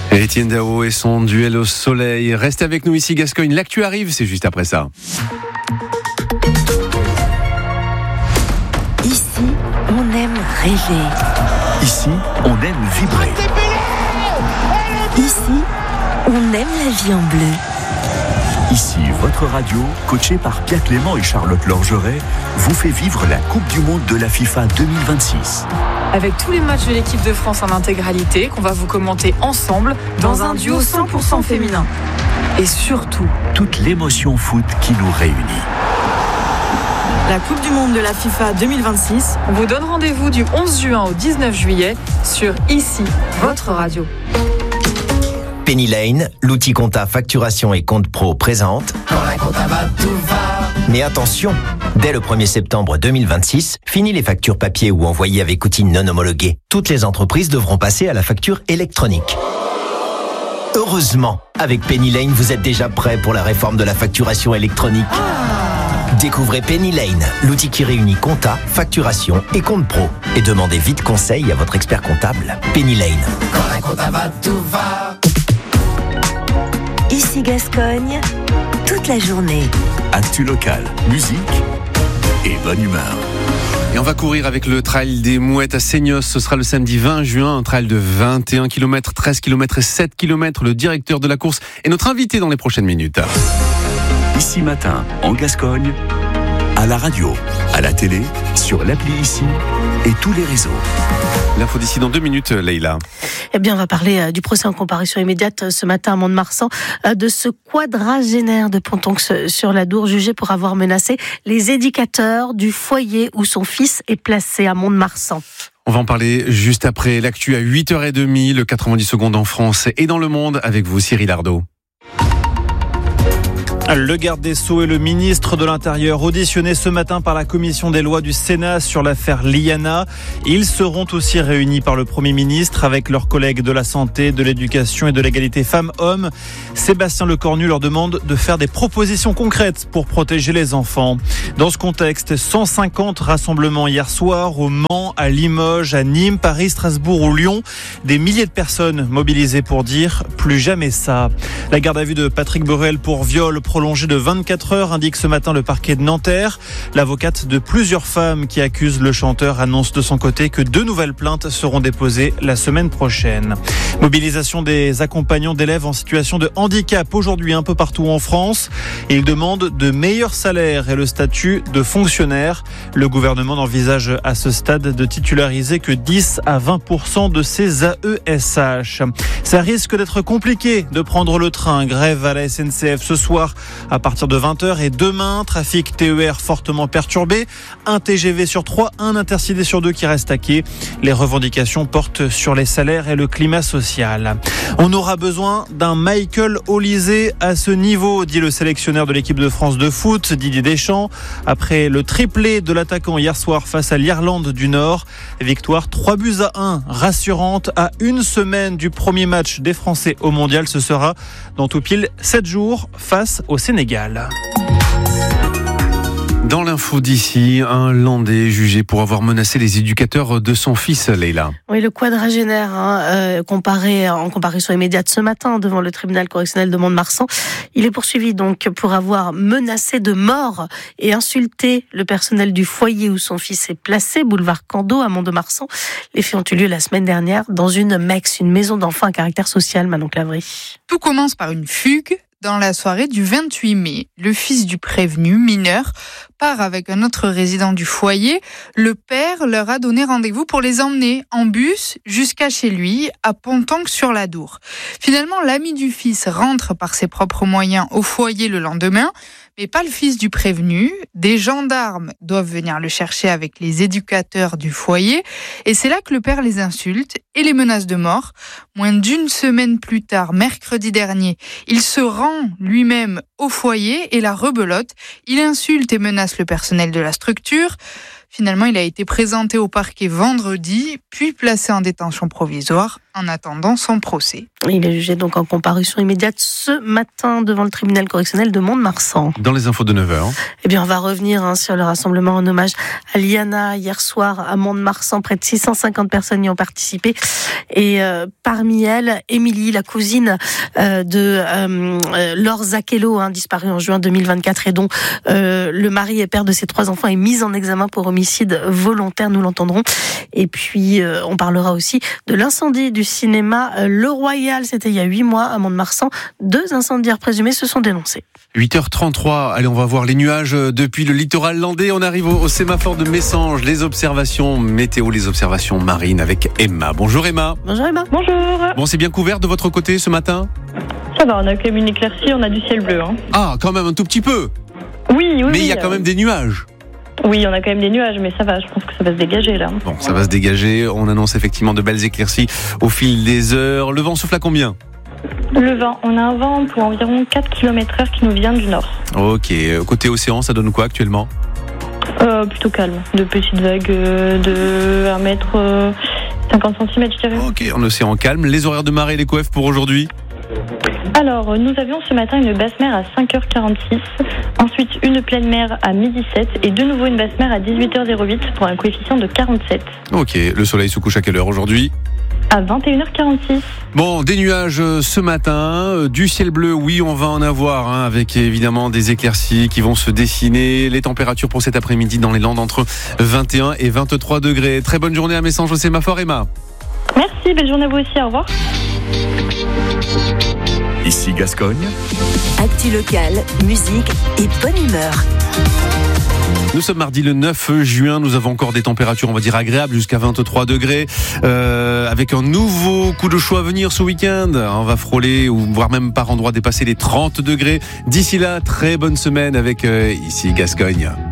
Étienne Dao et son duel au soleil. Restez avec nous ici Gascogne, l'actu arrive, c'est juste après ça. Ici, on aime rêver. Ici, on aime vibrer. Ici, on aime la vie en bleu. Ici, votre radio, coachée par Pierre Clément et Charlotte Lorgeret, vous fait vivre la Coupe du Monde de la FIFA 2026. Avec tous les matchs de l'équipe de France en intégralité qu'on va vous commenter ensemble dans un duo 100% féminin. Et surtout, toute l'émotion foot qui nous réunit. La Coupe du Monde de la FIFA 2026, on vous donne rendez-vous du 11 juin au 19 juillet sur Ici, votre radio. Penny Lane, l'outil compta facturation et compte pro présente. Quand la compta va, tout va. Mais attention, dès le 1er septembre 2026, fini les factures papier ou envoyées avec outils non homologués. Toutes les entreprises devront passer à la facture électronique. Heureusement, avec Penny Lane, vous êtes déjà prêt pour la réforme de la facturation électronique. Découvrez Penny Lane, l'outil qui réunit compta, facturation et compte pro. Et demandez vite conseil à votre expert comptable. Penny Lane. Quand la compta va, tout va. Ici Gascogne, toute la journée. Actu locale, musique et bonne humeur. Et on va courir avec le trail des Mouettes à Seignos. Ce sera le samedi 20 juin, un trail de 21 km, 13 km et 7 km. Le directeur de la course est notre invité dans les prochaines minutes. Ici matin, en Gascogne, à la radio, à la télé, sur l'appli Ici et tous les réseaux. L'info d'ici dans 2 minutes, Leïla. Eh bien, on va parler du procès en comparution immédiate ce matin à Mont-de-Marsan de ce quadragénaire de Pontonx-sur-l'Adour jugé pour avoir menacé les éducateurs du foyer où son fils est placé à Mont-de-Marsan. On va en parler juste après l'actu à 8h30, le 90 secondes en France et dans le monde avec vous, Cyril Ardo. Le garde des Sceaux et le ministre de l'Intérieur auditionnés ce matin par la commission des lois du Sénat sur l'affaire Liana. Ils seront aussi réunis par le Premier ministre avec leurs collègues de la santé, de l'éducation et de l'égalité femmes-hommes. Sébastien Lecornu leur demande de faire des propositions concrètes pour protéger les enfants. Dans ce contexte, 150 rassemblements hier soir au Mans, à Limoges, à Nîmes, Paris, Strasbourg ou Lyon. Des milliers de personnes mobilisées pour dire plus jamais ça. La garde à vue de Patrick Borel pour viol prolongé de 24 heures, indique ce matin le parquet de Nanterre. L'avocate de plusieurs femmes qui accusent le chanteur annonce de son côté que 2 nouvelles plaintes seront déposées la semaine prochaine. Mobilisation des accompagnants d'élèves en situation de handicap aujourd'hui un peu partout en France. Ils demandent de meilleurs salaires et le statut de fonctionnaire. Le gouvernement n'envisage à ce stade de titulariser que 10 à 20% de ces AESH. Ça risque d'être compliqué de prendre le train. Grève à la SNCF ce soir à partir de 20h et demain, trafic TER fortement perturbé, un TGV sur 3, un Intercité sur 2 qui reste à quai. Les revendications portent sur les salaires et le climat social. On aura besoin d'un Michael Olise à ce niveau, dit le sélectionneur de l'équipe de France de foot, Didier Deschamps. Après le triplé de l'attaquant hier soir face à l'Irlande du Nord, victoire 3-1, rassurante à une semaine du premier match des Français au Mondial. Ce sera dans tout pile 7 jours face au Sénégal. Dans l'info d'ici, un Landais jugé pour avoir menacé les éducateurs de son fils, Leïla. Oui, le quadragénaire comparé en comparution immédiate ce matin devant le tribunal correctionnel de Mont-de-Marsan. Il est poursuivi donc pour avoir menacé de mort et insulté le personnel du foyer où son fils est placé, boulevard Cando à Mont-de-Marsan. Les faits ont eu lieu la semaine dernière dans une MEX, une maison d'enfants à caractère social, Manon Clavry. Tout commence par une fugue. Dans la soirée du 28 mai, le fils du prévenu, mineur, part avec un autre résident du foyer. Le père leur a donné rendez-vous pour les emmener en bus jusqu'à chez lui, à Pontonx-sur-l'Adour. Finalement, l'ami du fils rentre par ses propres moyens au foyer le lendemain, mais pas le fils du prévenu. Des gendarmes doivent venir le chercher avec les éducateurs du foyer. Et c'est là que le père les insulte et les menace de mort. Moins d'une semaine plus tard, mercredi dernier, il se rend lui-même au foyer et la rebelote. Il insulte et menace le personnel de la structure. Finalement, il a été présenté au parquet vendredi, puis placé en détention provisoire. en attendant son procès. Il est jugé donc en comparution immédiate ce matin devant le tribunal correctionnel de Mont-de-Marsan. Dans les infos de 9h. Eh bien, on va revenir sur le rassemblement en hommage à Liana hier soir à Mont-de-Marsan. Près de 650 personnes y ont participé. Et parmi elles, Émilie, la cousine de Laure Zakello, disparue en juin 2024 et dont le mari et père de ses 3 enfants est mis en examen pour homicide volontaire, nous l'entendrons. Et puis, on parlera aussi de l'incendie du cinéma Le Royal. C'était il y a 8 mois à Mont-de-Marsan. 2 incendiaires présumés se sont dénoncés. 8h33, allez, on va voir les nuages depuis le littoral landais. On arrive au sémaphore de Messanges, les observations météo, les observations marines avec Emma. Bonjour Emma. Bonjour Emma. Bonjour. Bon, c'est bien couvert de votre côté ce matin ? Ça va, on a quand même une éclaircie, on a du ciel bleu. Ah, quand même un tout petit peu. Oui. Mais il y a quand même des nuages. Oui, on a quand même des nuages, mais ça va, je pense que ça va se dégager là. Bon, ça va se dégager. On annonce effectivement de belles éclaircies au fil des heures. Le vent souffle à combien ? Le vent, on a un vent pour environ 4 km/h qui nous vient du nord. Ok, côté océan, ça donne quoi actuellement ? Plutôt calme, de petites vagues de 1 mètre 50 cm, je dirais. Ok, en océan calme. Les horaires de marée et les coefs pour aujourd'hui ? Alors, nous avions ce matin une basse mer à 5h46, ensuite une pleine mer à 12h07 et de nouveau une basse mer à 18h08 pour un coefficient de 47. Ok, le soleil se couche à quelle heure aujourd'hui ? À 21h46. Bon, des nuages ce matin, du ciel bleu, oui, on va en avoir, avec évidemment des éclaircies qui vont se dessiner. Les températures pour cet après-midi dans les Landes entre 21 et 23 degrés. Très bonne journée à Messanges au sémaphore, Emma. Merci, belle journée à vous aussi, au revoir. Ici Gascogne. Actu locale, musique et bonne humeur. Nous sommes mardi le 9 juin, nous avons encore des températures, on va dire, agréables jusqu'à 23 degrés, avec un nouveau coup de chaud à venir ce week-end. On va frôler, ou voire même par endroits dépasser les 30 degrés. D'ici là, très bonne semaine avec Ici Gascogne.